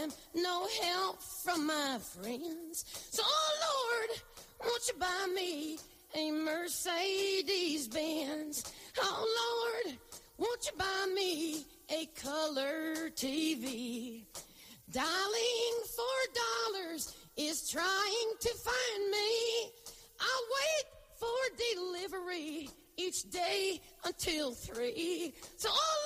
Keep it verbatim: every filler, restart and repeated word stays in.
time, no help from my friends. So, oh Lord, won't you buy me a Mercedes-Benz? Oh Lord, won't you buy me a color T V? Dialing for dollars is trying to find me. I'll wait for delivery each day until three. So, oh